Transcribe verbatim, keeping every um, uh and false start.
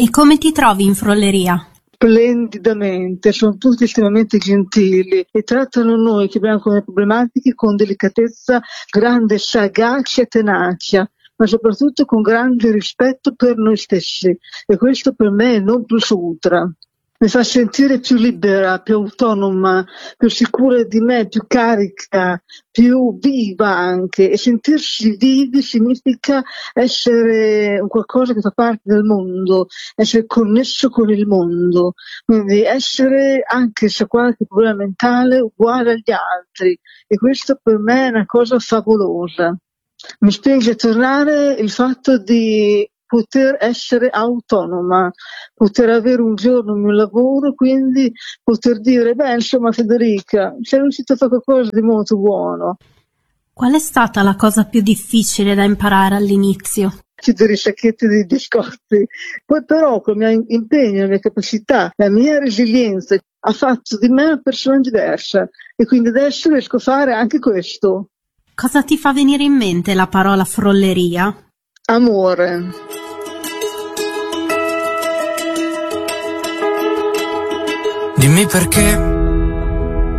E come ti trovi in frolleria? Splendidamente, sono tutti estremamente gentili e trattano noi che abbiamo come problematiche con delicatezza, grande sagacia e tenacia, ma soprattutto con grande rispetto per noi stessi, e questo per me è non plus ultra. Mi fa sentire più libera, più autonoma, più sicura di me, più carica, più viva anche. E sentirsi vivi significa essere un qualcosa che fa parte del mondo, essere connesso con il mondo. Quindi essere, anche se ha qualche problema mentale, uguale agli altri. E questo per me è una cosa favolosa. Mi spinge a tornare il fatto di poter essere autonoma, poter avere un giorno il mio lavoro, quindi poter dire, beh, insomma, Federica, sei riuscita a fare qualcosa di molto buono. Qual è stata la cosa più difficile da imparare all'inizio? Chiudere i sacchetti dei biscotti. Poi però con il mio impegno, la mia capacità, la mia resilienza ha fatto di me una persona diversa, e quindi adesso riesco a fare anche questo. Cosa ti fa venire in mente la parola frolleria? Amore. Dimmi perché